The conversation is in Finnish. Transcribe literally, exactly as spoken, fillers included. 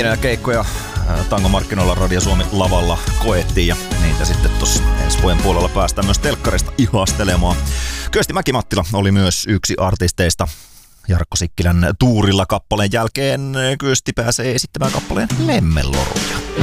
pienellä keikkoja tangomarkkinoilla Radio Suomi lavalla koettiin ja niitä sitten tuossa ensi vuoden puolella päästään myös telkkarista ihastelemaan. Kyösti Mäki-Mattila oli myös yksi artisteista. Jarkko Sikkilän tuurilla kappaleen jälkeen Kyösti pääsee esittämään kappaleen Lemmenloruja.